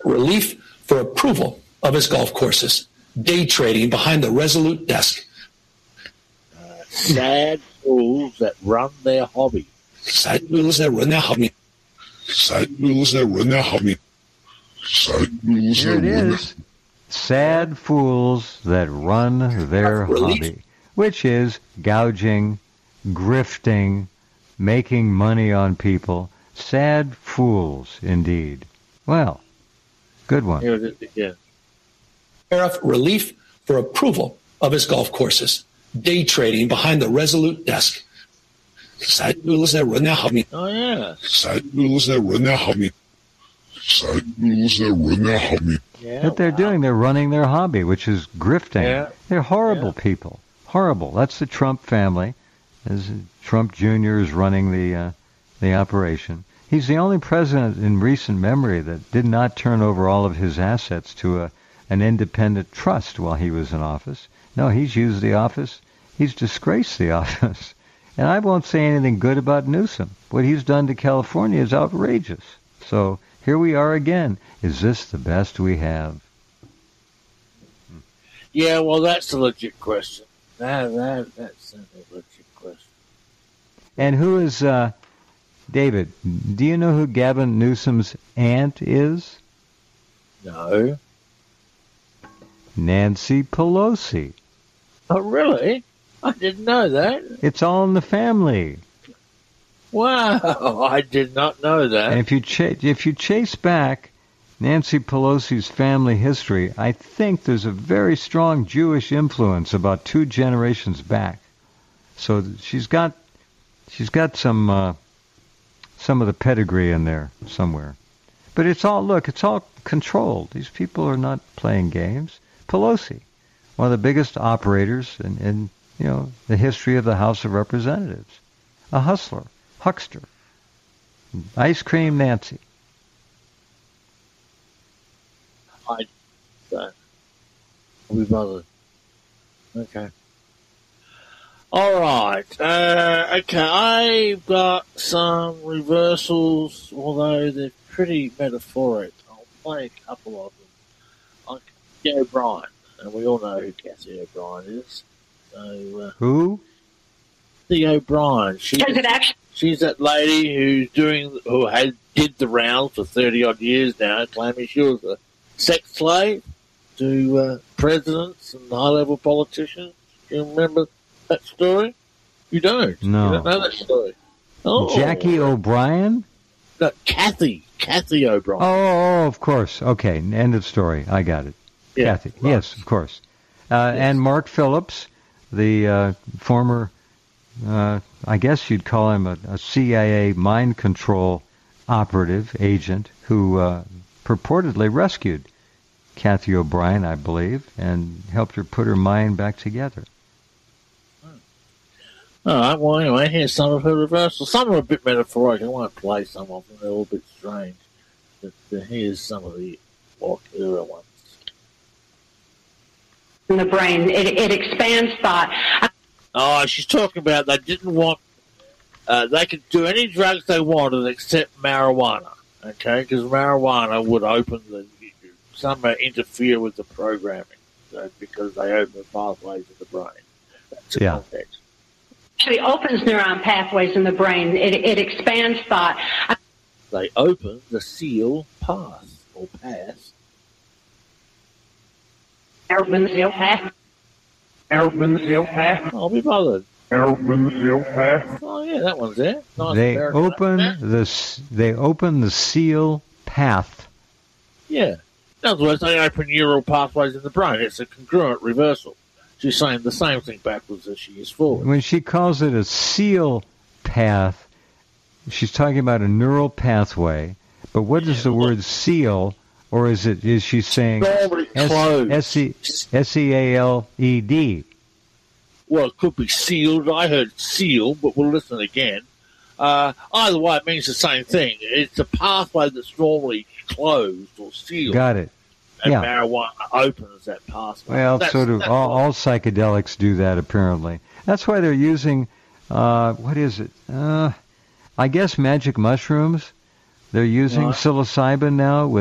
relief for approval of his golf courses, day trading behind the Resolute desk. Sad fools that run their hobby. Sad fools that run their hobby. Sad fools that run their hobby. Sad fools Here it is. Sad fools that run their hobby, which is gouging, grifting, making money on people. Sad fools, indeed. Well, good one. Here it is again. Sheriff relief for approval of his golf courses, day trading behind the Resolute desk. Sad fools that run their hobby. Oh, yeah. Sad fools that run their hobby. Sad fools that run their hobby. Yeah, What they're doing, they're running their hobby, which is grifting. Yeah. They're horrible people. Horrible. That's the Trump family. As Trump Jr. is running the operation. He's the only president in recent memory that did not turn over all of his assets to an independent trust while he was in office. No, he's used the office. He's disgraced the office. And I won't say anything good about Newsom. What he's done to California is outrageous. So here we are again. Is this the best we have? Yeah, well, that's a legit question. That's a legit question. And who is, David, do you know who Gavin Newsom's aunt is? No. Nancy Pelosi. Oh, really? I didn't know that. It's all in the family. Wow, I did not know that. And if you chase back Nancy Pelosi's family history, I think there's a very strong Jewish influence about 2 generations back. So she's got some of the pedigree in there somewhere. But it's all controlled. These people are not playing games. Pelosi, one of the biggest operators in the history of the House of Representatives. A hustler, huckster. Ice Cream Nancy. I'll be bothered. Okay. All right. Okay, I've got some reversals, although they're pretty metaphoric. I'll play a couple of them. Like Kathy O'Brien, and we all know who Kathy O'Brien is. So, Who? Kathy O'Brien. She's that lady who did the rounds for 30-odd years now, claiming she was a sex slave to presidents and high-level politicians. Do you remember that story? You don't? No. You don't know that story? Oh. Jackie O'Brien? No, Kathy O'Brien. Oh, of course. Okay, end of story. I got it. Yeah, Kathy. right. Yes, of course. And Mark Phillips, the former, I guess you'd call him a CIA mind control operative agent who purportedly rescued Kathy O'Brien, I believe, and helped her put her mind back together. All right, well, anyway, here's some of her reversals. Some are a bit metaphorical. I won't play some of them. They're all a bit strange. But here's some of the more clearer ones. In the brain, it expands thought. Oh, she's talking about they didn't want... they could do any drugs they wanted except marijuana, okay? Because marijuana would somehow interfere with the programming, because they open the pathways in the brain. That's the context. Actually opens neuron pathways in the brain. It expands thought. They open the seal path or path. Open the seal path. Open the seal path. I'll be bothered. Open the seal path. Oh yeah, that one's there. Nice. They open the seal path. Yeah. In other words, they open neural pathways in the brain. It's a congruent reversal. She's saying the same thing backwards as she is forward. When she calls it a seal path, she's talking about a neural pathway. But what is the word seal, or is she saying S-E-A-L-E-D? Well, it could be sealed. I heard seal, but we'll listen again. Either way, it means the same thing. It's a pathway that's normally closed or sealed. Got it. And marijuana opens that pathway. Well, all psychedelics do that, apparently. That's why they're using, what is it? I guess magic mushrooms. They're using psilocybin now with